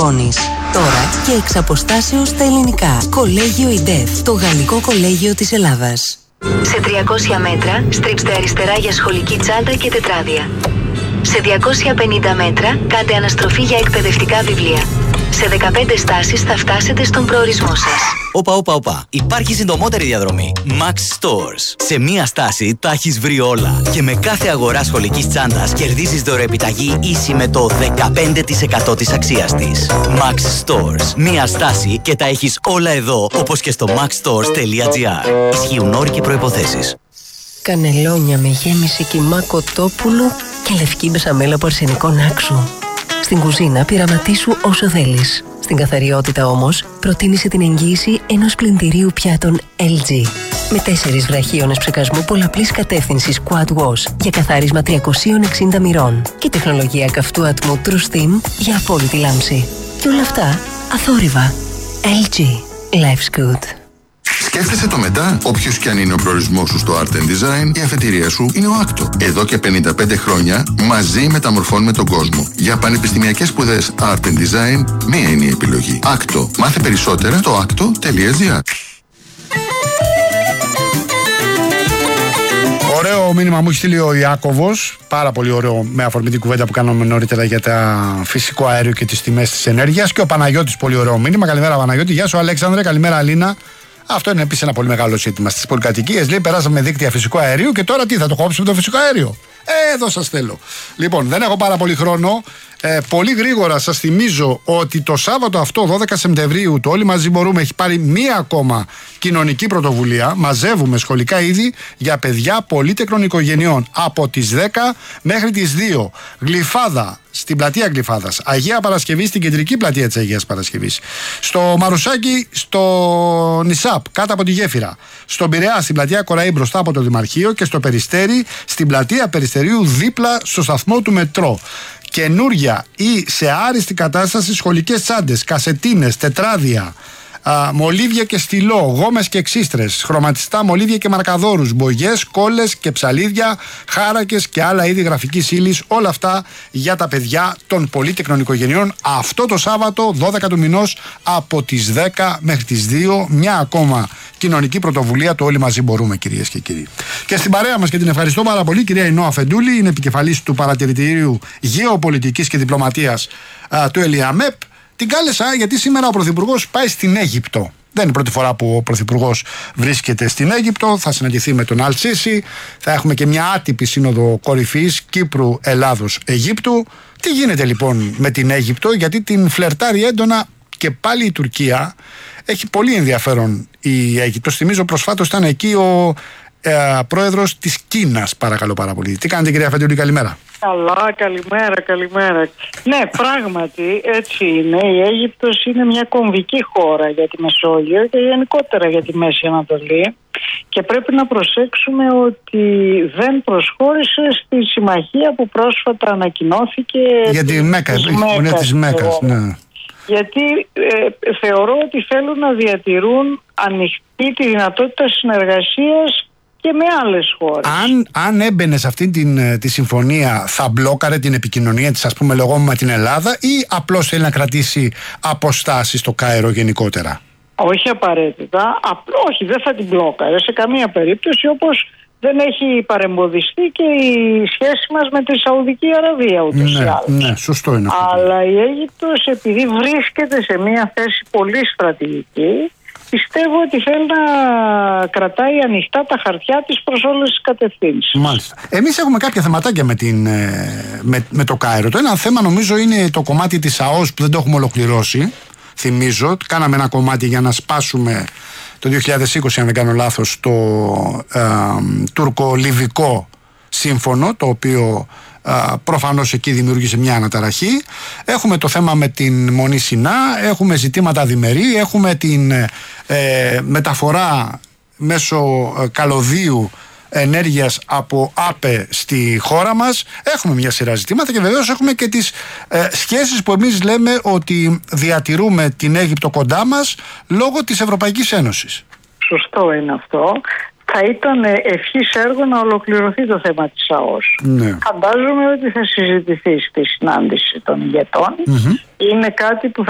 Βόνης. Τώρα και εξ αποστάσεως στα ελληνικά. Κολέγιο ΙΝΤΕΦ, το γαλλικό κολέγιο της Ελλάδας. Σε 300 μέτρα στρίψτε αριστερά για σχολική τσάντα και τετράδια. Σε 250 μέτρα κάντε αναστροφή για εκπαιδευτικά βιβλία. Σε 15 στάσεις θα φτάσετε στον προορισμό σας. Όπα. Υπάρχει συντομότερη διαδρομή. Max Stores. Σε μία στάση τα έχεις βρει όλα. Και με κάθε αγορά σχολικής τσάντας κερδίζεις δωρεοεπιταγή ίση με το 15% της αξίας της. Max Stores. Μία στάση και τα έχεις όλα εδώ, όπως και στο maxstores.gr. Ισχύουν όροι και προϋποθέσεις. Κανελόνια με γέμιση κιμά κοτόπουλου και λευκή μπεσαμέλα από αρσενικό νάξου. Στην κουζίνα πειραματίσου όσο θέλεις. Στην καθαριότητα όμως, προτίμησε την εγγύηση ενός πλυντηρίου πιάτων LG. Με 4 βραχίονες ψεκασμού πολλαπλής κατεύθυνσης Quad Wash για καθάρισμα 360 μοιρών και τεχνολογία καυτού ατμού True Steam για απόλυτη λάμψη. Και όλα αυτά αθόρυβα. LG. Life's good. Σκέφτεσαι το μετά? Όποιος κι αν είναι ο προορισμός σου στο Art Design, η αφετηρία σου είναι ο Άκτο. Εδώ και 55 χρόνια μαζί μεταμορφώνουμε τον κόσμο. Για πανεπιστημιακές σπουδές Art Design, μία είναι η επιλογή. Άκτο. Μάθε περισσότερα στο acto.gr. Ωραίο μήνυμα μου έχει στείλει ο Ιάκωβος. Πάρα πολύ ωραίο, με αφορμή την κουβέντα που κάναμε νωρίτερα για τα φυσικό αέριο και τις τιμές της ενέργειας. Και ο Παναγιώτης, πολύ ωραίο μήνυμα. Καλημέρα, Παναγιώτη. Γεια σου, Αλέξανδρε. Καλημέρα, Αλίνα. Αυτό είναι επίσης ένα πολύ μεγάλο ζήτημα στις πολυκατοικίες. Λέει, περάσαμε δίκτυα φυσικού αερίου και τώρα τι, θα το κόψουμε το φυσικό αέριο? Εδώ σας θέλω. Λοιπόν, δεν έχω πάρα πολύ χρόνο. Πολύ γρήγορα σας θυμίζω ότι το Σάββατο αυτό, 12 Σεπτεμβρίου, το Όλοι Μαζί Μπορούμε έχει πάρει μία ακόμα κοινωνική πρωτοβουλία. Μαζεύουμε σχολικά είδη για παιδιά πολύτεκνων οικογενειών από τις 10 μέχρι τις 2. Γλυφάδα, στην πλατεία Γλυφάδας. Αγία Παρασκευή, στην κεντρική πλατεία της Αγίας Παρασκευής. Στο Μαρουσάκι, στο Νησάπ, κάτω από τη Γέφυρα. Στον Πειραιά, στην πλατεία Κοραή, μπροστά από το Δημαρχείο. Και στο Περιστέρι, στην πλατεία Περιστερίου, δίπλα στο σταθμό του μετρό. Καινούρια ή σε άριστη κατάσταση σχολικές τσάντες, κασετίνες, τετράδια, μολύβια και στυλό, γόμες και ξύστρες, χρωματιστά μολύβια και μαρκαδόρους, μπογιές, κόλλες και ψαλίδια, χάρακες και άλλα είδη γραφικής ύλης. Όλα αυτά για τα παιδιά των πολύτεκνων οικογενειών. Αυτό το Σάββατο, 12 του μηνός, από τις 10 μέχρι τις 2. Μια ακόμα κοινωνική πρωτοβουλία, το Όλοι Μαζί Μπορούμε, κυρίες και κύριοι. Και στην παρέα μας, και την ευχαριστώ πάρα πολύ, κυρία Ινώα Φεντούλη, είναι επικεφαλής του Παρατηρητηρίου Γεωπολιτικής και Διπλωματίας του ΕΛΙΑΜΕΠ. Την κάλεσα γιατί σήμερα ο Πρωθυπουργός πάει στην Αίγυπτο. Δεν είναι η πρώτη φορά που ο Πρωθυπουργός βρίσκεται στην Αίγυπτο. Θα συναντηθεί με τον Αλ-Σίσι. Θα έχουμε και μια άτυπη σύνοδο κορυφής Κύπρου, Ελλάδος, Αιγύπτου. Τι γίνεται λοιπόν με την Αίγυπτο? Γιατί την φλερτάρει έντονα και πάλι η Τουρκία. Έχει πολύ ενδιαφέρον η Αίγυπτος. Θυμίζω προσφάτως ήταν εκεί ο πρόεδρος της Κίνας. Παρακαλώ πάρα πολύ. Τι κάνετε, κυρία Φεντούλη? Καλημέρα. Καλά, καλημέρα. Ναι, πράγματι έτσι είναι. Η Αίγυπτος είναι μια κομβική χώρα για τη Μεσόγειο και γενικότερα για τη Μέση Ανατολή. Και πρέπει να προσέξουμε ότι δεν προσχώρησε στη συμμαχία που πρόσφατα ανακοινώθηκε για τη Μέκα, της Μέκας, ναι. Γιατί θεωρώ ότι θέλουν να διατηρούν ανοιχτή τη δυνατότητα συνεργασίας και με άλλες χώρες. Αν έμπαινε σε αυτή τη συμφωνία, θα μπλόκαρε την επικοινωνία της, ας πούμε, με την Ελλάδα, ή απλώς θέλει να κρατήσει αποστάσεις στο Κάιρο γενικότερα? Όχι απαραίτητα. Όχι, δεν θα την μπλόκαρε σε καμία περίπτωση, όπως δεν έχει παρεμποδιστεί και η σχέση μας με τη Σαουδική Αραβία ούτως ή άλλως. Ναι, σωστό είναι αυτό. Αλλά η Αίγυπτος, επειδή βρίσκεται σε μια θέση πολύ στρατηγική, πιστεύω ότι θέλει να κρατάει ανοιχτά τα χαρτιά της προς όλες τις κατευθύνσεις. Μάλιστα. Εμείς έχουμε κάποια θεματάκια με το Κάιρο. Το ένα θέμα νομίζω είναι το κομμάτι της ΑΟΣ που δεν το έχουμε ολοκληρώσει. Θυμίζω, κάναμε ένα κομμάτι για να σπάσουμε το 2020, αν δεν κάνω λάθος, το τουρκο-λιβικό σύμφωνο, το οποίο προφανώς εκεί δημιούργησε μια αναταραχή. Έχουμε το θέμα με την Μονή Σινά, έχουμε ζητήματα διμερεί, έχουμε την μεταφορά μέσω καλωδίου ενέργειας από ΑΠΕ στη χώρα μας. Έχουμε μια σειρά ζητήματα και βεβαίως έχουμε και τις σχέσεις που εμείς λέμε ότι διατηρούμε την Αίγυπτο κοντά μας λόγω της Ευρωπαϊκής Ένωσης. Σωστό είναι αυτό. Θα ήταν ευχής έργο να ολοκληρωθεί το θέμα της ΑΟΣ. Ναι. Φαντάζομαι ότι θα συζητηθεί στη συνάντηση των ηγετών. Είναι κάτι που